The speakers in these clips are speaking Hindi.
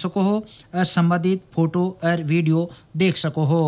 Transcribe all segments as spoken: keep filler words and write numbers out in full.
सको हो और संबंधित फोटो और वीडियो देख सको हो।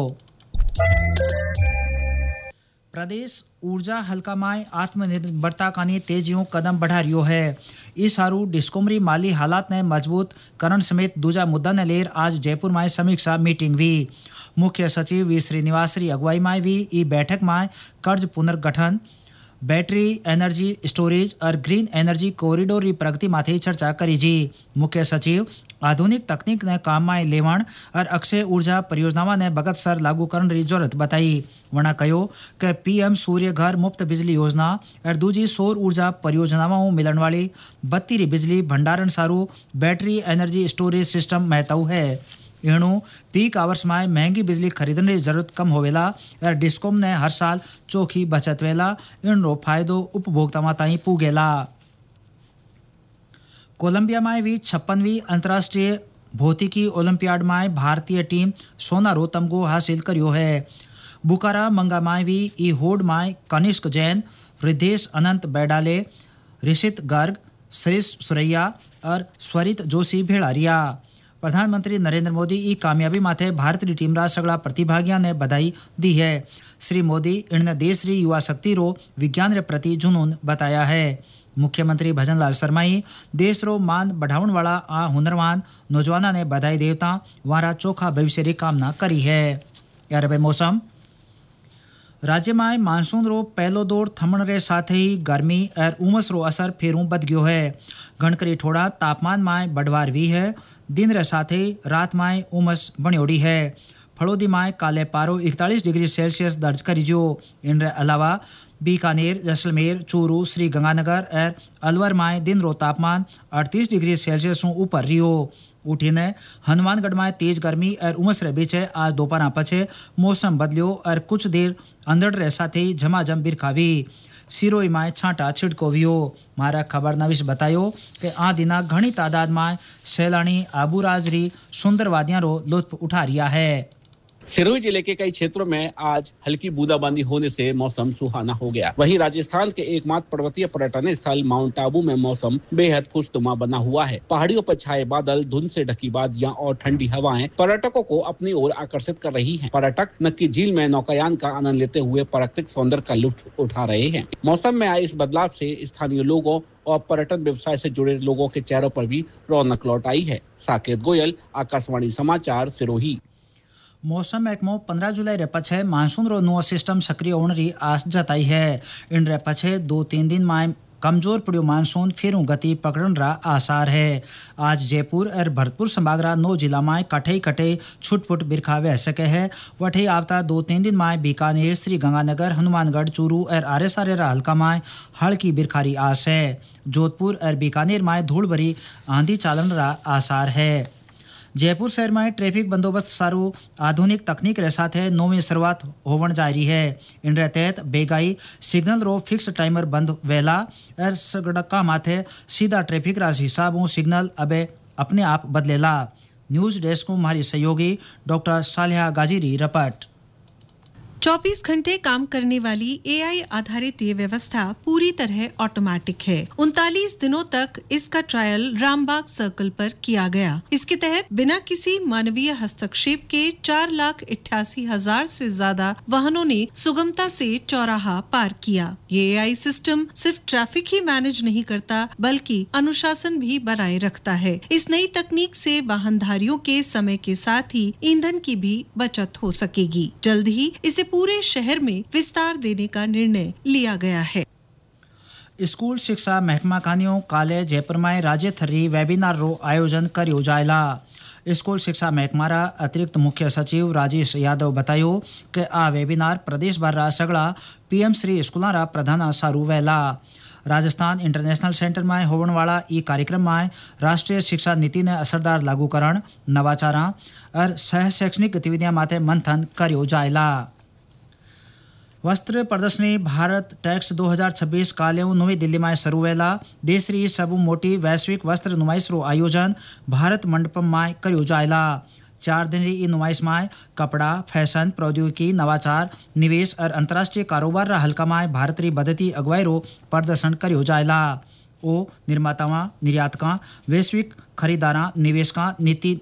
प्रदेश ऊर्जा हल्का माय आत्मनिर्भरता कानी तेजियों कदम बढ़ा रियो है। इस हारू डिस्कोमरी माली हालात ने मजबूत करण समेत दूजा मुद्दा ने लेर आज जयपुर में समीक्षा मीटिंग हुई। मुख्य सचिव वी श्रीनिवास री अगुवाई में भी ई बैठक में कर्ज पुनर्गठन, बैटरी एनर्जी स्टोरेज और ग्रीन एनर्जी कॉरिडोर की प्रगति माथे चर्चा करी जी। मुख्य सचिव आधुनिक तकनीक ने काम में लेवण और अक्षय ऊर्जा परियोजनाओं ने बगत सर लागू करने की जरूरत बताई। वना कहो कि पीएम सूर्य घर मुफ्त बिजली योजना और दूजी सौर ऊर्जा परियोजनाओं मिलने वाली बत्ती री बिजली भंडारण सारू बैटरी एनर्जी स्टोरेज सिस्टम महत्व है। एणु पीक आवर्स में महंगी बिजली खरीदने की जरूरत कम होवेला और डिस्कोम ने हर साल चोखी बचत वेला इनरो फायदो उपभोक्ताओं ताई पूगेला। कोलंबिया में भी छप्पनवीं अंतर्राष्ट्रीय भौतिकी ओलंपियाड में भारतीय टीम सोना रो तमगो हासिल करियो है। बुकारा मंगा में भी ई होड़ में कनिष्क जैन, वृद्धेश अनंत बैडाले, ऋषित गर्ग, श्रेष सुरैया और स्वरित जोशी भेड़ारिया। प्रधानमंत्री नरेंद्र मोदी ई कामयाबी माथे भारतीय टीम रा सगला प्रतिभागियों ने बधाई दी है। श्री मोदी इन देश री युवा शक्ति रो विज्ञान रे प्रति जुनून बताया है। मुख्यमंत्री भजनलाल शर्मा ही देश रो मान बढ़ावन वाला आ हुनरवान नौजवाना ने बधाई देवता वारा चोखा भविष्य री कामना करी है। यार भाई मौसम राज्य में मानसून रो पहलो दौर थमण रे साथ ही गर्मी और उमस रो असर फेरू बद गयो है। गणकरी ठोड़ा तापमान में बढ़वार हुई है। दिन रे साथ ही रात में उमस बणियोड़ी है। फड़ोदी में काले पारो इकतालीस डिग्री सेल्सियस दर्ज करी जो। इन अलावा बीकानेर, जैसलमेर, चूरू, श्री गंगानगर और अलवर में दिन रो तापमान अड़तीस डिग्री सेल्सियस ऊपर रियो। उठीने हनुमानगढ़ में तेज गर्मी और उमस रे बीच आज दोपहर पछे मौसम बदलियो और कुछ देर अंधड़ रे साथ ही झमाझम बिरखावी। सिरोई में छांटा छिड़को वियो। मारा खबर नविश बतायो कि आ दिना घनी तादाद में सैलानी आबूराजरी सुंदर वादियां रो लुत्फ उठा रिया है। सिरोही जिले के कई क्षेत्रों में आज हल्की बूंदाबांदी होने से मौसम सुहाना हो गया। वहीं राजस्थान के एकमात्र पर्वतीय पर्यटन स्थल माउंट आबू में मौसम बेहद खुशनुमा बना हुआ है। पहाड़ियों पर छाए बादल, धुंध से ढकी वादियां और ठंडी हवाएं पर्यटकों को अपनी ओर आकर्षित कर रही हैं। पर्यटक नक्की झील में नौकायान का आनंद लेते हुए प्राकृतिक सौंदर्य का लुत्फ उठा रहे हैं। मौसम में आए इस बदलाव से स्थानीय लोगों और पर्यटन व्यवसाय से जुड़े लोगों के चेहरों पर भी रौनक लौट आई है। साकेत गोयल, आकाशवाणी समाचार, सिरोही। मौसम महकमो पंद्रह जुलाई रे पछे मानसून रो नुओ सिस्टम सक्रिय होने री आस जताई है। इन रे पछे दो तीन दिन में कमजोर पड़ियो मानसून फिर गति पकड़न रा आसार है। आज जयपुर और भरतपुर संभाग रा नौ जिला में कठई कठई छुटपुट बिरखा वह सके है। वठे आवता दो तीन दिन में बीकानेर, श्री गंगानगर, हनुमानगढ़, चूरू और आरे सारे रा हल्का में हल्की बिरखारी आस है। जोधपुर और बीकानेर में धूल भरी आंधी चालन रा आसार है। जयपुर शहर में ट्रैफिक बंदोबस्त सारू आधुनिक तकनीक रे साथ नौवीं शुरुआत होवन जारी है। इन रे तहत बेगाई सिग्नल रो फिक्स टाइमर बंद वेला और सड़का माथे सीधा ट्रैफिक रा हिसाबों सिग्नल अबे अपने आप बदलेला। न्यूज डेस्क को हमारी सहयोगी डॉक्टर सालिहा गाजीरी रिपोर्ट। चौबीस घंटे काम करने वाली एआई आधारित ये व्यवस्था पूरी तरह ऑटोमेटिक है। उनतालीस दिनों तक इसका ट्रायल रामबाग सर्कल पर किया गया। इसके तहत बिना किसी मानवीय हस्तक्षेप के चार लाख अट्ठासी हजार से ज्यादा वाहनों ने सुगमता से चौराहा पार किया। ये एआई सिस्टम सिर्फ ट्रैफिक ही मैनेज नहीं करता बल्कि अनुशासन भी बनाए रखता है। इस नई तकनीक से वाहनधारियों के समय के साथ ही ईंधन की भी बचत हो सकेगी। जल्द ही इसे पूरे शहर में विस्तार देने का निर्णय लिया गया है। स्कूल शिक्षा महकमा खानियों काले जयपुर में राज्य थरी वेबिनार रो आयोजन करियो जायला। स्कूल शिक्षा महकमा रा अतिरिक्त मुख्य सचिव राजेश यादव बतायो कि आ वेबिनार प्रदेश भर रा सगला पीएम श्री स्कूलों रा प्रधान सारू वेला। राजस्थान इंटरनेशनल सेंटर में होने वाला ई कार्यक्रम में राष्ट्रीय शिक्षा नीति ने असरदार लागूकरण, नवाचारा और सह शैक्षणिक गतिविधियां माथे मंथन करियो जायला। वस्त्र प्रदर्शनी भारत टैक्स दो हज़ार छब्बीस काल्यों नवी दिल्ली में शुरू वेला। देश री सबु मोटी वैश्विक वस्त्र नुमाइश रो आयोजन भारत मंडपम में करियो जायला। चार दिन री ई नुमाइश में कपड़ा, फैशन, प्रौद्योगिकी, नवाचार, निवेश और अंतर्राष्ट्रीय कारोबार रा हल्का में भारत री बदती अगुवाई रो प्रदर्शन करियो जायला। ओ निर्मातावां, निर्यातकां, वैश्विक खरीदारां, निवेशकां, नीति